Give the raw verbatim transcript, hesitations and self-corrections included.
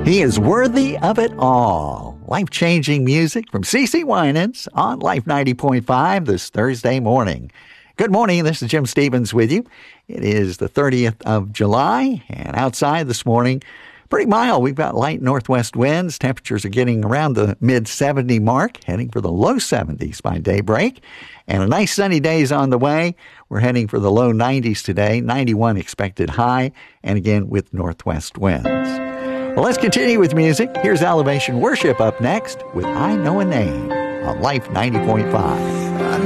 He is worthy of it all. Life-changing music from CeCe Winans on Life ninety point five this Thursday morning. Good morning. This is Jim Stevens with you. It is the thirtieth of July, and outside this morning, pretty mild. We've got light northwest winds. Temperatures are getting around the mid seventy mark, heading for the low seventies by daybreak. And a nice sunny day is on the way. We're heading for the low nineties today, ninety-one expected high, and again with northwest winds. Well, let's continue with music. Here's Elevation Worship up next with I Know a Name on Life ninety point five.